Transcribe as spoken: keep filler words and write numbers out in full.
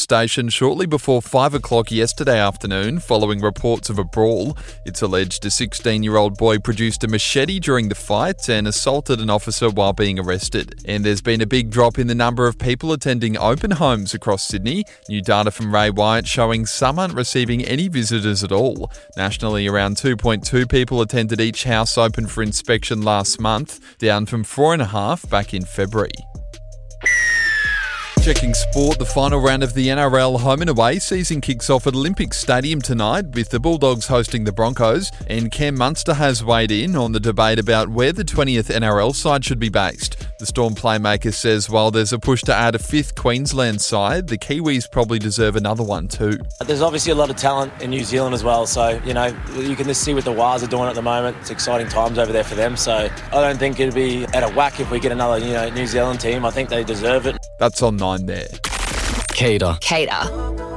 station shortly before five o'clock yesterday afternoon following reports of a brawl. It's alleged a sixteen-year-old boy produced a machete during the fight and assaulted an officer while being arrested. And there's been a big drop in the number of people attending open homes across Sydney. New data from Ray Wyatt showing some aren't receiving any visitors at all. Nationally, around two point two people attended each house open for inspection last month, down from four and a half back in February. Checking sport, the final round of the N R L home and away season kicks off at Olympic Stadium tonight with the Bulldogs hosting the Broncos, and Cam Munster has weighed in on the debate about where the twentieth N R L side should be based. The Storm playmaker says while there's a push to add a fifth Queensland side, the Kiwis probably deserve another one too. There's obviously a lot of talent in New Zealand as well, so you know you can just see what the Wars are doing at the moment. It's exciting times over there for them, so I don't think it'd be out of whack if we get another you know New Zealand team. I think they deserve it. That's on nine there. Cater. Cater.